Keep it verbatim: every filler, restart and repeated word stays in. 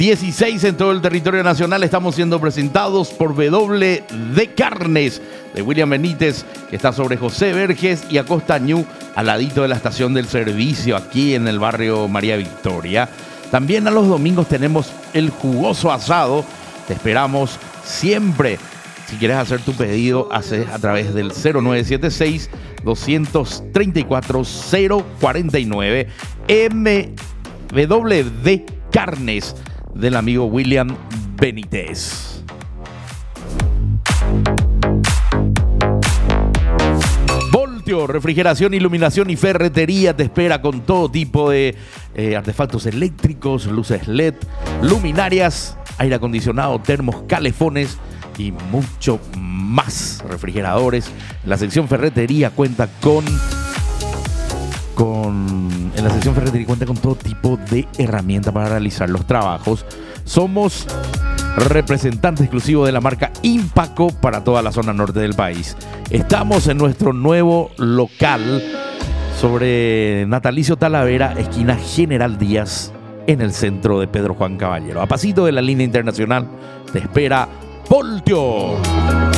dieciséis en todo el territorio nacional. Estamos siendo presentados por W D Carnes de William Benítez, que está sobre José Verges y Acosta Ñu, al ladito de la estación del servicio, aquí en el barrio María Victoria. También a los domingos tenemos el jugoso asado. Te esperamos siempre. Si quieres hacer tu pedido, haces a través del cero nueve siete seis, dos tres cuatro, cero cuatro nueve. M W D Carnes del amigo William Benítez. Voltio, refrigeración, iluminación y ferretería te espera con todo tipo de eh, artefactos eléctricos, luces L E D, luminarias, aire acondicionado, termos, calefones y mucho más. Refrigeradores. La sección ferretería cuenta con con en la sección ferretería cuenta con todo tipo de herramientas para realizar los trabajos. Somos representante exclusivo de la marca Impaco para toda la zona norte del país. Estamos en nuestro nuevo local sobre Natalicio Talavera, esquina General Díaz, en el centro de Pedro Juan Caballero. A pasito de la línea internacional te espera Voltio.